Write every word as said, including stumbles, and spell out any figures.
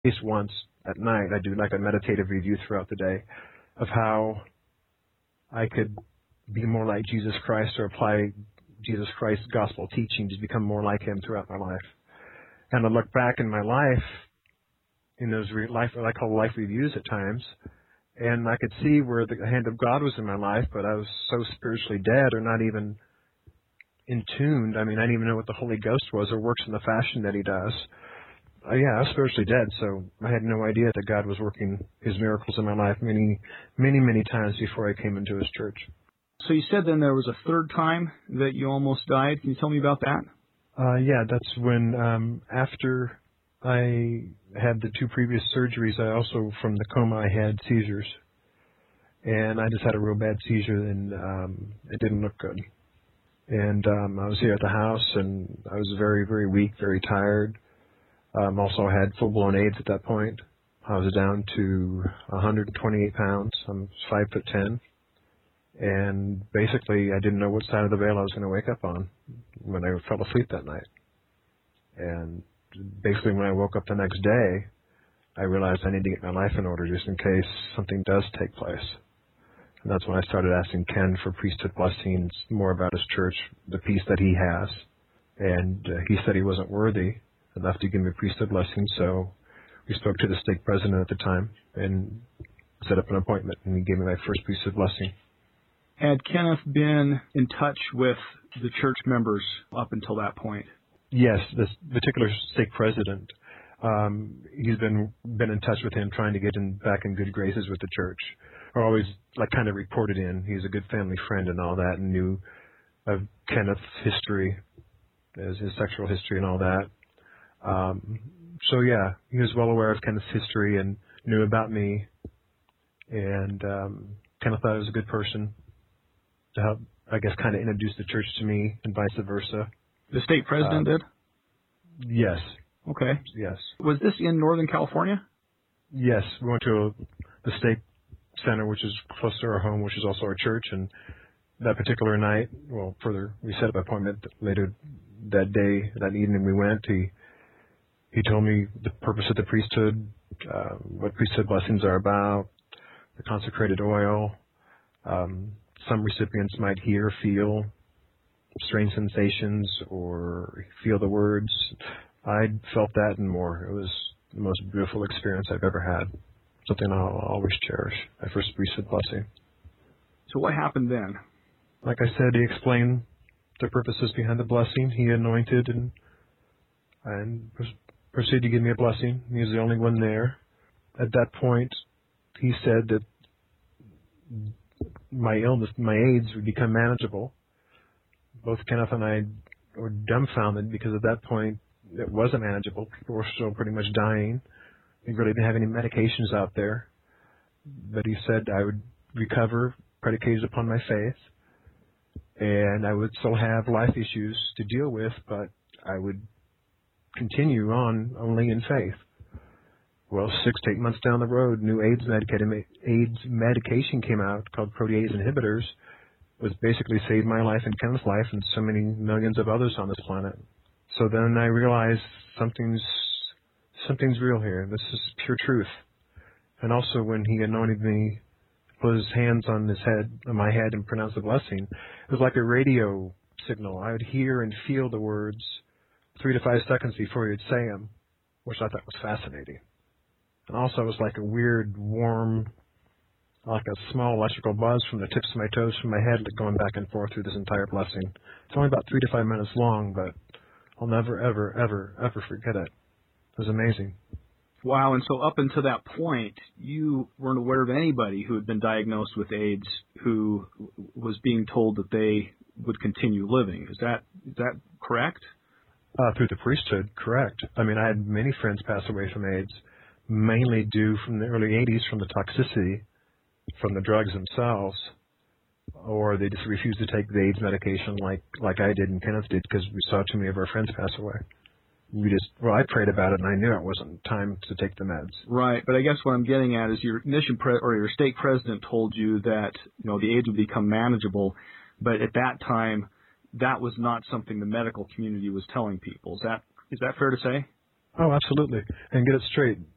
least once at night, I do like a meditative review throughout the day of how I could be more like Jesus Christ or apply Jesus Christ's gospel teaching to become more like him throughout my life. And I look back in my life, in those re- life, what I call life reviews at times, and I could see where the hand of God was in my life, but I was so spiritually dead or not even in tuned. I mean, I didn't even know what the Holy Ghost was or works in the fashion that he does. Uh, yeah, I was spiritually dead, so I had no idea that God was working his miracles in my life many, many, many times before I came into his church. So you said then there was a third time that you almost died. Can you tell me about that? Uh, yeah, that's when um, after I had the two previous surgeries, I also, from the coma, I had seizures. And I just had a real bad seizure, and um, it didn't look good. And um, I was here at the house, and I was very, very weak, very tired. Um, also had full-blown AIDS at that point. I was down to one hundred twenty-eight pounds. I'm five foot ten. And basically, I didn't know what side of the veil I was going to wake up on when I fell asleep that night. And basically, when I woke up the next day, I realized I need to get my life in order just in case something does take place. And that's when I started asking Ken for priesthood blessings, more about his church, the peace that he has. And uh, he said he wasn't worthy enough to give me priesthood blessing, so we spoke to the stake president at the time and set up an appointment, and he gave me my first priesthood blessing. Had Kenneth been in touch with the church members up until that point? Yes, this particular stake president, um, he's been been in touch with him, trying to get him back in good graces with the church, or always like kind of reported in. He's a good family friend and all that, and knew of Kenneth's history, his, his sexual history and all that. Um, so yeah, he was well aware of Kenneth's history and knew about me, and um, Kenneth thought I was a good person to help, I guess, kind of introduce the church to me and vice versa. The stake president uh, did? Yes. Okay. Yes. Was this in Northern California? Yes. We went to a, the stake center, which is close to our home, which is also our church, and that particular night, well, further, we set up an appointment later that day, that evening we went. He He told me the purpose of the priesthood, uh, what priesthood blessings are about, the consecrated oil. Um, some recipients might hear, feel strange sensations or feel the words. I felt that and more. It was the most beautiful experience I've ever had. Something I'll always cherish, my first priesthood blessing. So what happened then? Like I said, he explained the purposes behind the blessing. He anointed and and proceeded to give me a blessing. He was the only one there. At that point, he said that my illness, my AIDS, would become manageable. Both Kenneth and I were dumbfounded because at that point it wasn't manageable. People were still pretty much dying. We really didn't have any medications out there. But he said I would recover predicated upon my faith, and I would still have life issues to deal with, but I would continue on only in faith. Well, six to eight months down the road, new AIDS, medica- AIDS medication came out called protease inhibitors, was basically saved my life and Ken's life and so many millions of others on this planet. So then I realized something's something's real here. This is pure truth. And also when he anointed me, put his hands on his head, on my head, and pronounced the blessing, it was like a radio signal. I would hear and feel the words three to five seconds before he would say them, which I thought was fascinating. And also it was like a weird, warm, like a small electrical buzz from the tips of my toes from my head going back and forth through this entire blessing. It's only about three to five minutes long, but I'll never, ever, ever, ever forget it. It was amazing. Wow, and so up until that point, you weren't aware of anybody who had been diagnosed with AIDS who was being told that they would continue living. Is that is that correct? Uh, through the priesthood, correct. I mean, I had many friends pass away from AIDS, mainly due from the early eighties from the toxicity from the drugs themselves, or they just refused to take the AIDS medication like, like I did and Kenneth did because we saw too many of our friends pass away. We just, well, I prayed about it and I knew it wasn't time to take the meds. Right, but I guess what I'm getting at is your mission pre- or your stake president told you that, you know, the AIDS would become manageable, but at that time, that was not something the medical community was telling people. Is that is that fair to say? Oh, absolutely. And get it straight.